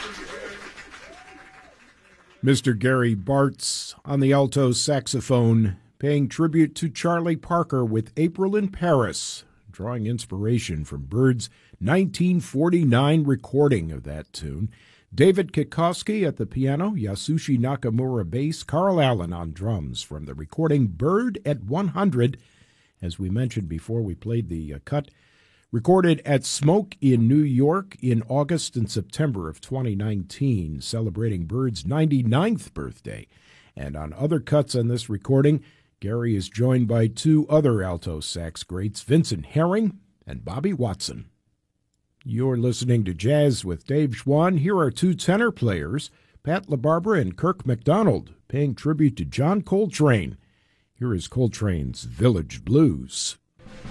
Mr. Gary Bartz on the alto saxophone, paying tribute to Charlie Parker with April in Paris, drawing inspiration from Bird's 1949 recording of that tune. David Kikoski at the piano, Yasushi Nakamura bass, Carl Allen on drums from the recording Bird at 100. As we mentioned before, we played the cut, recorded at Smoke in New York in August and September of 2019, celebrating Bird's 99th birthday. And on other cuts on this recording, Gary is joined by two other alto sax greats, Vincent Herring and Bobby Watson. You're listening to Jazz with Dave Schwann. Here are two tenor players, Pat LaBarbera and Kirk McDonald, paying tribute to John Coltrane. Here is Coltrane's Village Blues.